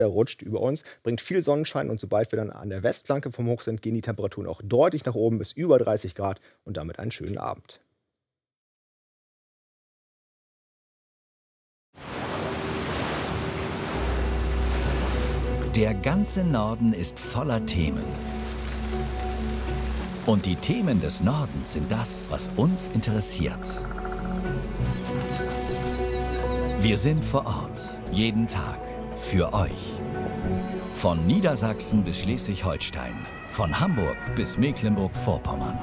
Er rutscht über uns, bringt viel Sonnenschein und sobald wir dann an der Westflanke vom Hoch sind, gehen die Temperaturen auch deutlich nach oben bis über 30 Grad und damit einen schönen Abend. Der ganze Norden ist voller Themen. Und die Themen des Nordens sind das, was uns interessiert. Wir sind vor Ort, jeden Tag, für euch. Von Niedersachsen bis Schleswig-Holstein, von Hamburg bis Mecklenburg-Vorpommern.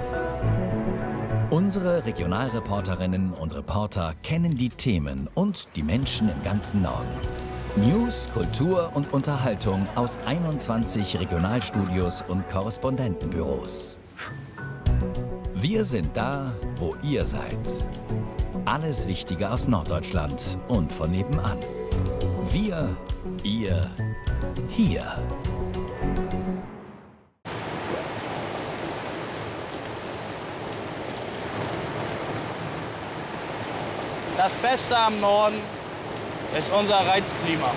Unsere Regionalreporterinnen und Reporter kennen die Themen und die Menschen im ganzen Norden. News, Kultur und Unterhaltung aus 21 Regionalstudios und Korrespondentenbüros. Wir sind da, wo ihr seid. Alles Wichtige aus Norddeutschland und von nebenan. Wir, ihr, hier. Das Beste am Norden ist unser Reizklima.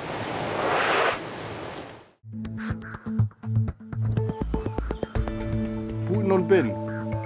Putin und Bin.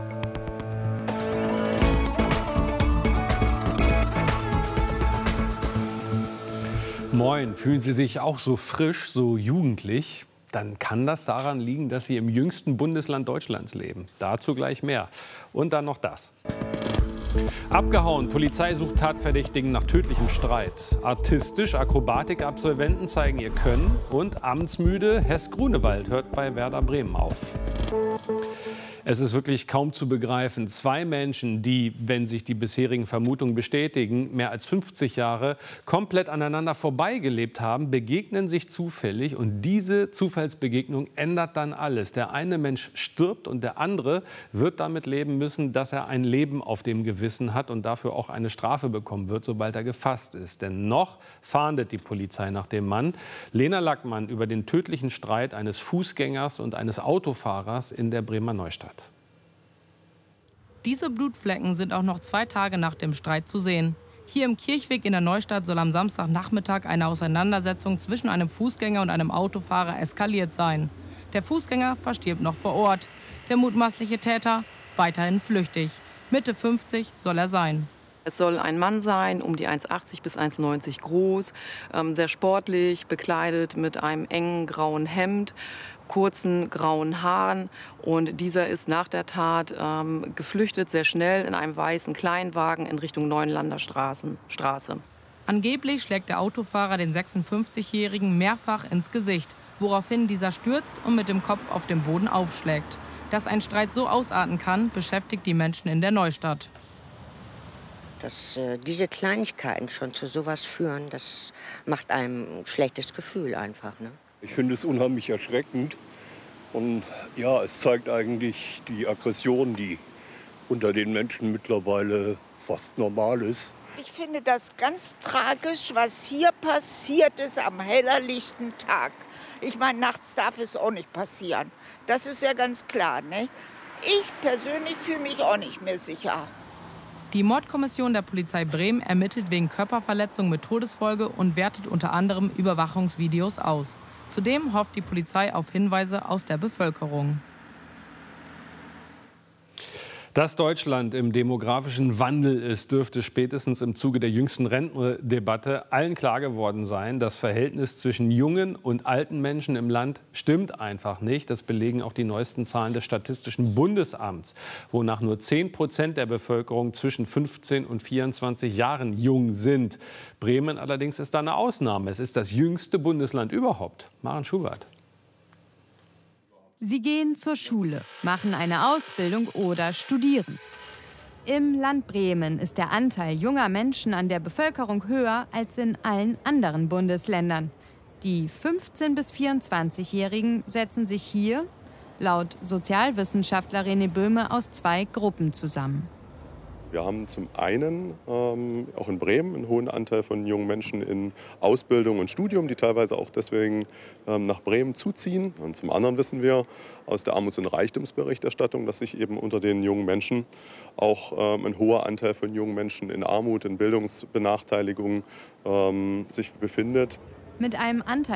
Moin, fühlen Sie sich auch so frisch, so jugendlich? Dann kann das daran liegen, dass Sie im jüngsten Bundesland Deutschlands leben. Dazu gleich mehr. Und dann noch das. Abgehauen, Polizei sucht Tatverdächtigen nach tödlichem Streit. Artistisch, Akrobatik-Absolventen zeigen ihr Können. Und amtsmüde, Hess Grunewald hört bei Werder Bremen auf. Es ist wirklich kaum zu begreifen. Zwei Menschen, die, wenn sich die bisherigen Vermutungen bestätigen, mehr als 50 Jahre komplett aneinander vorbeigelebt haben, begegnen sich zufällig. Und diese Zufallsbegegnung ändert dann alles. Der eine Mensch stirbt und der andere wird damit leben müssen, dass er ein Leben auf dem Gewissen hat und dafür auch eine Strafe bekommen wird, sobald er gefasst ist. Denn noch fahndet die Polizei nach dem Mann. Lena Lackmann über den tödlichen Streit eines Fußgängers und eines Autofahrers in der Bremer Neustadt. Diese Blutflecken sind auch noch 2 Tage nach dem Streit zu sehen. Hier im Kirchweg in der Neustadt soll am Samstagnachmittag eine Auseinandersetzung zwischen einem Fußgänger und einem Autofahrer eskaliert sein. Der Fußgänger verstirbt noch vor Ort. Der mutmaßliche Täter weiterhin flüchtig. Mitte 50 soll er sein. Es soll ein Mann sein, um die 1,80 bis 1,90 groß, sehr sportlich, bekleidet mit einem engen grauen Hemd, kurzen grauen Haaren. Und dieser ist nach der Tat geflüchtet, sehr schnell in einem weißen Kleinwagen in Richtung Neuenlander Straße. Angeblich schlägt der Autofahrer den 56-Jährigen mehrfach ins Gesicht, woraufhin dieser stürzt und mit dem Kopf auf dem Boden aufschlägt. Dass ein Streit so ausarten kann, beschäftigt die Menschen in der Neustadt. Dass diese Kleinigkeiten schon zu sowas führen, das macht einem ein schlechtes Gefühl einfach. Ne? Ich finde es unheimlich erschreckend. Und ja, es zeigt eigentlich die Aggression, die unter den Menschen mittlerweile fast normal ist. Ich finde das ganz tragisch, was hier passiert ist am hellerlichten Tag. Ich meine, nachts darf es auch nicht passieren. Das ist ja ganz klar. Ne? Ich persönlich fühle mich auch nicht mehr sicher. Die Mordkommission der Polizei Bremen ermittelt wegen Körperverletzung mit Todesfolge und wertet unter anderem Überwachungsvideos aus. Zudem hofft die Polizei auf Hinweise aus der Bevölkerung. Dass Deutschland im demografischen Wandel ist, dürfte spätestens im Zuge der jüngsten Rentendebatte allen klar geworden sein. Das Verhältnis zwischen jungen und alten Menschen im Land stimmt einfach nicht. Das belegen auch die neuesten Zahlen des Statistischen Bundesamts, wonach nur 10% der Bevölkerung zwischen 15 und 24 Jahren jung sind. Bremen allerdings ist da eine Ausnahme. Es ist das jüngste Bundesland überhaupt. Maren Schubert. Sie gehen zur Schule, machen eine Ausbildung oder studieren. Im Land Bremen ist der Anteil junger Menschen an der Bevölkerung höher als in allen anderen Bundesländern. Die 15- bis 24-Jährigen setzen sich hier, laut Sozialwissenschaftler René Böhme, aus 2 Gruppen zusammen. Wir haben zum einen auch in Bremen einen hohen Anteil von jungen Menschen in Ausbildung und Studium, die teilweise auch deswegen nach Bremen zuziehen. Und zum anderen wissen wir aus der Armuts- und Reichtumsberichterstattung, dass sich eben unter den jungen Menschen auch ein hoher Anteil von jungen Menschen in Armut, in Bildungsbenachteiligung sich befindet. Mit einem Anteil